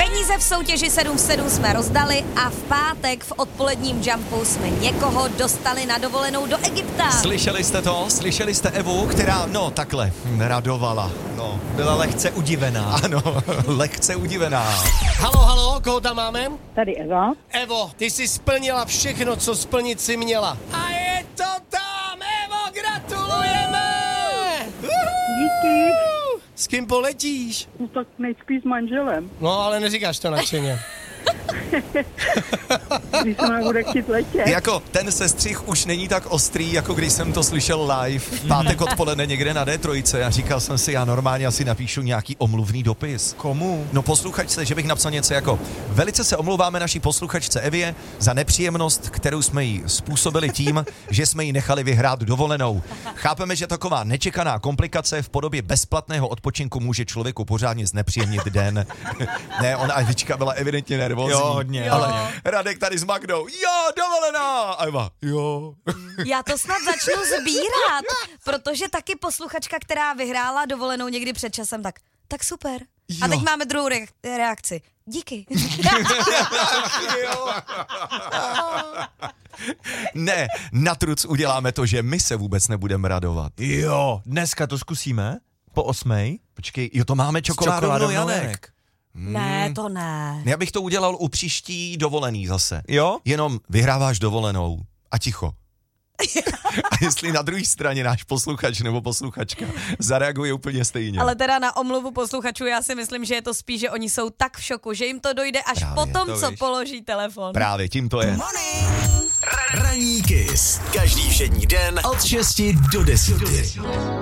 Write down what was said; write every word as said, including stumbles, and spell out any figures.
Peníze v soutěži sedm sedm jsme rozdali a v pátek v odpoledním jumpu jsme někoho dostali na dovolenou do Egypta. Slyšeli jste to? Slyšeli jste Evu, která, no takhle, radovala. No, byla lehce udivená. Ano, lehce udivená. Halo, halo, koho tam máme? Tady Eva. Evo, ty jsi splnila všechno, co splnit si měla. A je to tam, Evo, gratulujeme! Díky. S kým poletíš? No tak nejspíš s manželem. No, ale neříkáš to nadšeně. Když se nám bude chtít letět. Jako ten sestřih už není tak ostrý, jako když jsem to slyšel live v pátek odpoledne někde na D tři a říkal jsem si, já normálně asi napíšu nějaký omluvný dopis. Komu? No posluchačce, že bych napsal něco jako velice se omlouváme naší posluchačce Evě za nepříjemnost, kterou jsme jí způsobili tím, že jsme jí nechali vyhrát dovolenou. Chápeme, že taková nečekaná komplikace v podobě bezplatného odpočinku může člověku pořádně znepříjemnit den. Ne, ona Evička byla evidentně nervózní. Jo, hodně. Ale Jo. Radek tady s Magdou, jo, dovolená! A Eva, jo. Já to snad začnu sbírat, protože taky posluchačka, která vyhrála dovolenou někdy před časem, tak, tak super. Jo. A teď máme druhou re- reakci. Díky. Ne, na truc uděláme to, že my se vůbec nebudeme radovat. Jo, dneska to zkusíme? Po osmej? Počkej, jo, to máme čokoládovou čokoládovou Janek. Janek. Ne, to ne. Já bych to udělal u příští dovolený zase. Jo? Jenom vyhráváš dovolenou a ticho. A jestli na druhé straně náš posluchač nebo posluchačka zareaguje úplně stejně. Ale teda na omluvu posluchačů já si myslím, že je to spíš, že oni jsou tak v šoku, že jim to dojde až Právě, potom, to co víš. položí telefon. Právě tím to je. Ranní Kiss. Každý všední den od šesti do deseti.